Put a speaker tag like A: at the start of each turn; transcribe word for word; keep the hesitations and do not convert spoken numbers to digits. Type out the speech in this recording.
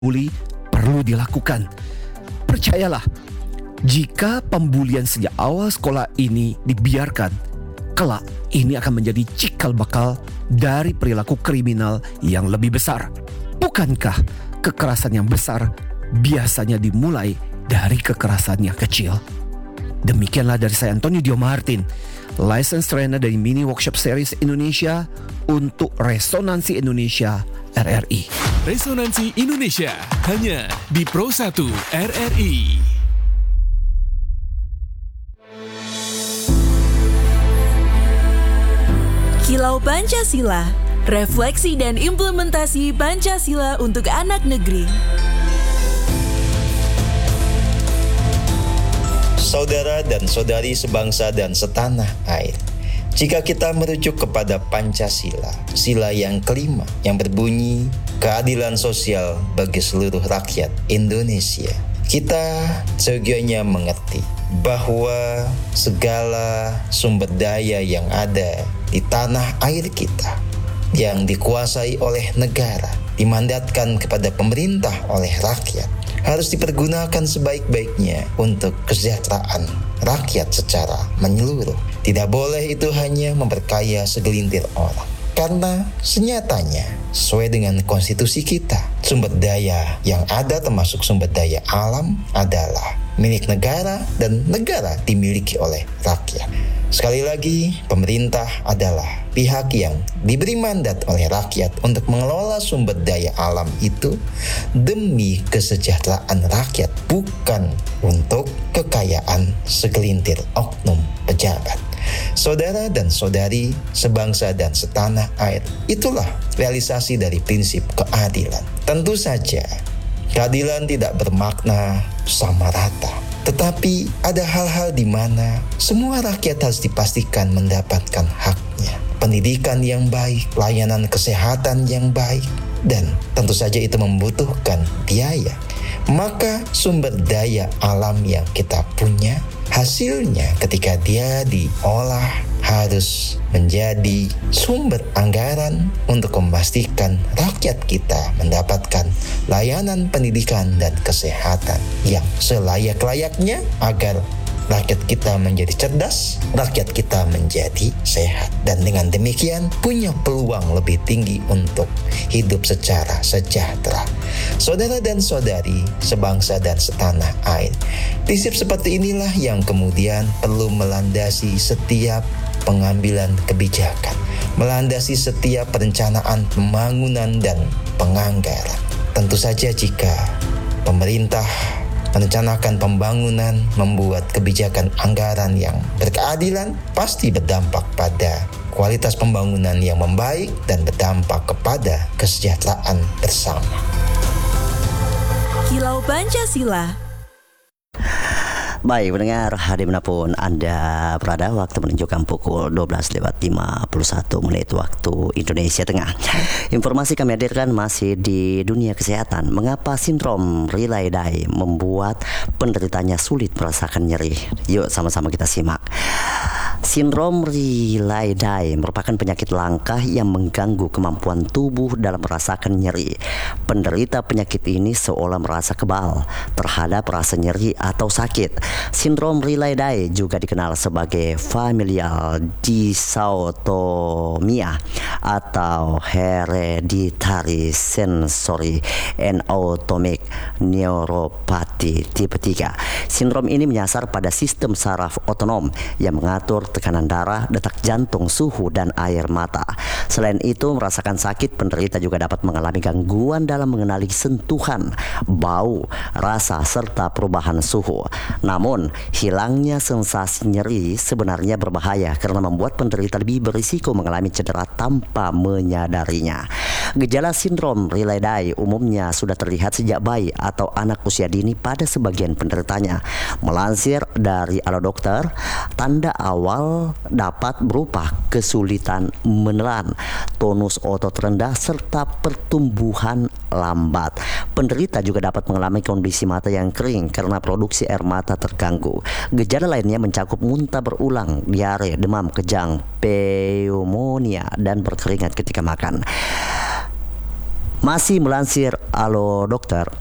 A: bully perlu dilakukan. Percayalah, jika pembulian sejak awal sekolah ini dibiarkan, kelak ini akan menjadi cikal bakal dari perilaku kriminal yang lebih besar. Bukankah kekerasan yang besar biasanya dimulai dari kekerasan yang kecil? Demikianlah dari saya, Antonio Dio Martin, License Trainer dari Mini Workshop Series Indonesia untuk Resonansi Indonesia R R I.
B: Resonansi Indonesia hanya di Pro satu R R I.
C: Kilau Pancasila, refleksi dan implementasi Pancasila untuk anak negeri.
D: Saudara dan saudari sebangsa dan setanah air, jika kita merujuk kepada Pancasila, sila yang kelima yang berbunyi keadilan sosial bagi seluruh rakyat Indonesia, kita seyogianya mengerti bahwa segala sumber daya yang ada di tanah air kita yang dikuasai oleh negara, dimandatkan kepada pemerintah oleh rakyat, harus dipergunakan sebaik-baiknya untuk kesejahteraan rakyat secara menyeluruh. Tidak boleh itu hanya memperkaya segelintir orang. Karena senyatanya, sesuai dengan konstitusi kita, sumber daya yang ada termasuk sumber daya alam adalah milik negara dan negara dimiliki oleh rakyat. Sekali lagi, pemerintah adalah pihak yang diberi mandat oleh rakyat untuk mengelola sumber daya alam itu demi kesejahteraan rakyat, bukan untuk kekayaan segelintir oknum pejabat. Saudara dan saudari sebangsa dan setanah air, itulah realisasi dari prinsip keadilan. Tentu saja, keadilan tidak bermakna sama rata. Tetapi ada hal-hal di mana semua rakyat harus dipastikan mendapatkan haknya. Pendidikan yang baik, layanan kesehatan yang baik, dan tentu saja itu membutuhkan biaya. Maka sumber daya alam yang kita punya, hasilnya ketika dia diolah harus menjadi sumber anggaran untuk memastikan rakyat kita mendapatkan layanan pendidikan dan kesehatan yang selayak-layaknya agar rakyat kita menjadi cerdas, rakyat kita menjadi sehat. Dan dengan demikian punya peluang lebih tinggi untuk hidup secara sejahtera. Saudara dan saudari sebangsa dan setanah air, prinsip seperti inilah yang kemudian perlu melandasi setiap pengambilan kebijakan, melandasi setiap perencanaan pembangunan dan penganggaran. Tentu saja jika pemerintah merencanakan pembangunan, membuat kebijakan anggaran yang berkeadilan, pasti berdampak pada kualitas pembangunan yang membaik dan berdampak kepada kesejahteraan bersama.
C: Kilau Pancasila.
E: Baik pendengar, dimanapun Anda berada, waktu menunjukkan pukul dua belas lewat lima puluh satu menit waktu Indonesia Tengah. Informasi kami hadirkan masih di dunia kesehatan. Mengapa sindrom Reilly-Neigh membuat penderitanya sulit merasakan nyeri? Yuk sama-sama kita simak. Sindrom Reilly-Neigh merupakan penyakit langka yang mengganggu kemampuan tubuh dalam merasakan nyeri. Penderita penyakit ini seolah merasa kebal terhadap rasa nyeri atau sakit. Sindrom Reilly-Neigh juga dikenal sebagai familial dysautonomia atau hereditary sensory and autonomic neuropathy tipe tiga. Sindrom ini menyasar pada sistem saraf otonom yang mengatur tekanan darah, detak jantung, suhu, dan air mata. Selain itu, merasakan sakit, penderita juga dapat mengalami gangguan dalam mengenali sentuhan, bau, rasa, serta perubahan suhu. Namun, hilangnya sensasi nyeri sebenarnya berbahaya karena membuat penderita lebih berisiko mengalami cedera tanpa menyadarinya. Gejala sindrom Reilly-Neigh umumnya sudah terlihat sejak bayi atau anak usia dini pada sebagian penderitanya. Melansir dari Halo Dokter, tanda awal dapat berupa kesulitan menelan, tonus otot rendah, serta pertumbuhan lambat. Penderita juga dapat mengalami kondisi mata yang kering karena produksi air mata terganggu. Gejala lainnya mencakup muntah berulang, diare, demam, kejang, pneumonia, dan berkeringat ketika makan. Masih melansir Alo Dokter,